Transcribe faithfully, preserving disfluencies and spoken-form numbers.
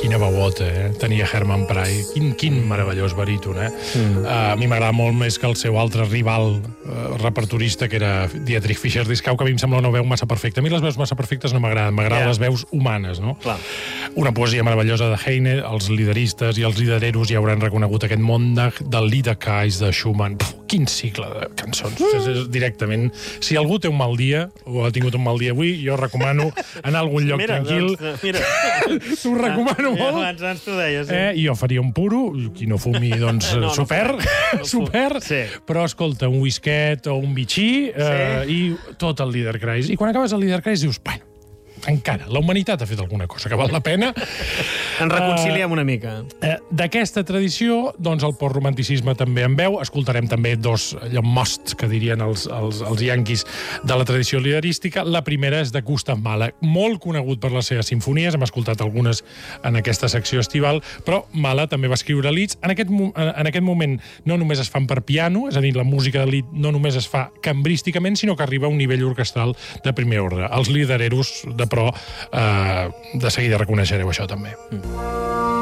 Quina veuota, eh? Tenia Herman Pry. Quin, quin meravellós baríton, eh? Mm. Uh, a mi m'agrada molt més que el seu altre rival uh, repertorista, que era Dietrich Fischer-Dieskau, que a mi em sembla una veu massa perfecta. A mi les veus massa perfectes no m'agraden, m'agraden yeah. les veus humanes, no? Clar. Una poesia meravellosa de Heine, els lideristes i els lidereros ja hauran reconegut aquest món de, del Liederkreis de Schumann. Puf, quin cicle de cançons. Mm. És, és directament... Si algú té un mal dia, o ha tingut un mal dia avui, jo recomano anar a algun lloc mira, tranquil. Doncs, mira. T'ho recomano ja, molt. Abans, abans t'ho deies. Sí. Eh, jo faria un puro, qui no fumi, doncs, no, no super, no super, sí. però escolta, un whisket o un bitxí eh, sí. i tot el Liederkreis. I quan acabes el Liederkreis dius, bueno, encara, la humanitat ha fet alguna cosa que val la pena. Ens reconciliem una mica. Eh, D'aquesta tradició, doncs, el postromanticisme també en veu. Escoltarem també dos allò musts, que dirien els, els, els yanquis, de la tradició liderística. La primera és de Gustav Mahler, molt conegut per les seves simfonies. Hem escoltat algunes en aquesta secció estival, però Mahler també va escriure lieds. En aquest, en aquest moment no només es fan per piano, és a dir, la música de lied no només es fa cambrísticament, sinó que arriba a un nivell orquestral de primer ordre. Els lidereros de però eh, de seguida reconeixereu això també. Mm.